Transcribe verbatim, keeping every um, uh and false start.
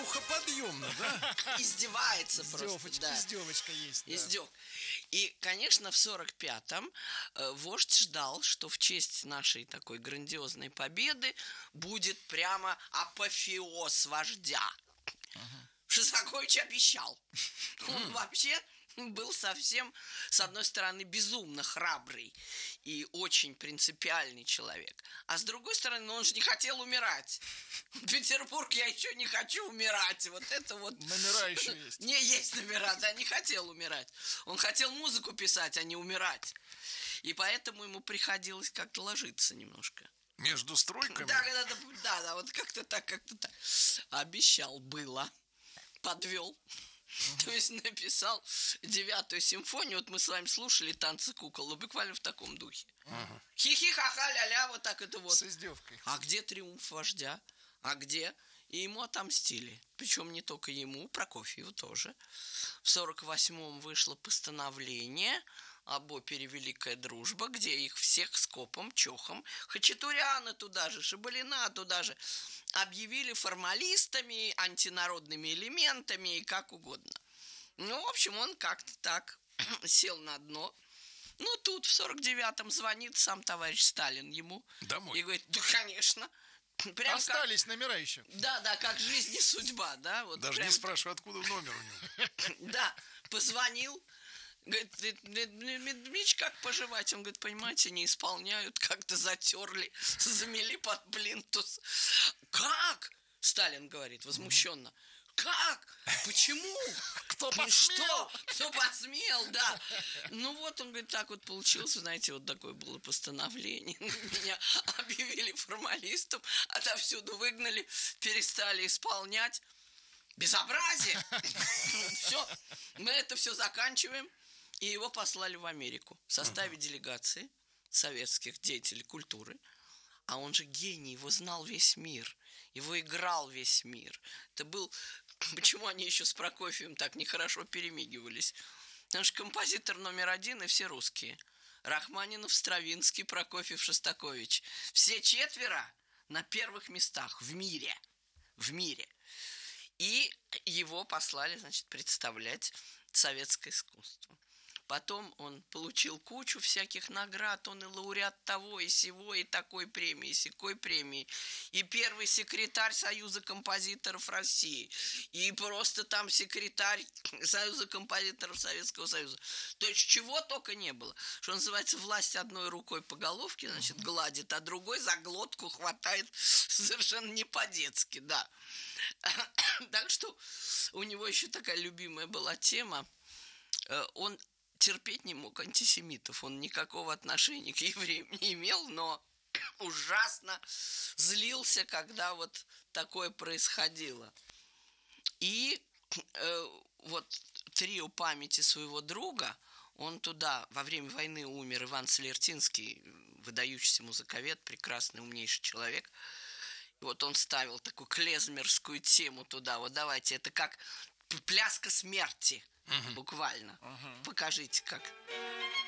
Духоподъемно, да? Издевается просто. Издевочка, Да. издевочка есть. Да. Издев. И, конечно, в сорок пятом э, вождь ждал, что в честь нашей такой грандиозной победы будет прямо апофеоз вождя. Ага. Шостакович обещал. Он вообще был совсем, с одной стороны, безумно храбрый и очень принципиальный человек. А с другой стороны, он же не хотел умирать. В Петербург я еще не хочу умирать. Вот это вот... Номера еще есть. Не, есть номера, да, не хотел умирать. Он хотел музыку писать, а не умирать. И поэтому ему приходилось как-то ложиться немножко. Между стройками? Да, да, да, да, да, вот как-то так, как-то так. Обещал было. Подвел. Uh-huh. То есть написал девятую симфонию. Вот мы с вами слушали «Танцы кукол», ну, буквально в таком духе. Uh-huh. Хи-хи-ха-ха, ля-ля, вот так это вот. С издевкой. А где триумф вождя? А где? И ему отомстили. Причем не только ему, Прокофьеву тоже. В сорок восьмом вышло постановление об опере «Великая дружба», где их всех скопом, чохом, Хачатуряна туда же, Шабалина туда же, объявили формалистами, антинародными элементами и как угодно. Ну, в общем, он как-то так сел на дно. Ну, тут в сорок девятом звонит сам товарищ Сталин ему. Домой. И говорит, да, конечно. Прям остались как... номера еще. Да, да, как жизнь и судьба, да. Вот даже прям... не спрашиваю, откуда номер у него. Да, позвонил. Говорит, Дмитрич, как поживать? Он говорит, понимаете, не исполняют, как-то затерли, замели под плинтус. Как? Сталин говорит возмущенно. Как? Почему? Кто посмел? Что? Кто посмел, да. Ну вот, он говорит, так вот получилось, знаете, вот такое было постановление. Меня объявили формалистом, отовсюду выгнали, перестали исполнять. Безобразие! Все, мы это все заканчиваем. И его послали в Америку в составе uh-huh. делегации советских деятелей культуры. А он же гений, его знал весь мир. Его играл весь мир. Это был... Почему они еще с Прокофьевым так нехорошо перемигивались? Потому что композитор номер один и все русские. Рахманинов, Стравинский, Прокофьев, Шостакович. Все четверо на первых местах в мире. В мире. И его послали, значит, представлять советское искусство. Потом он получил кучу всяких наград, он и лауреат того, и сего, и такой премии, и сякой премии, и первый секретарь Союза композиторов России, и просто там секретарь Союза композиторов Советского Союза. То есть чего только не было. Что называется, власть одной рукой по головке, значит, гладит, а другой за глотку хватает совершенно не по-детски, да. Так что у него еще такая любимая была тема. Он терпеть не мог антисемитов. Он никакого отношения к евреям не имел, но ужасно злился, когда вот такое происходило. И э, вот трио памяти своего друга, он туда во время войны умер Иван Солертинский, выдающийся музыковед, прекрасный, умнейший человек. И вот он ставил такую клезмерскую тему туда. Вот давайте, это как пляска смерти. Uh-huh. Буквально. Uh-huh. Покажите, как.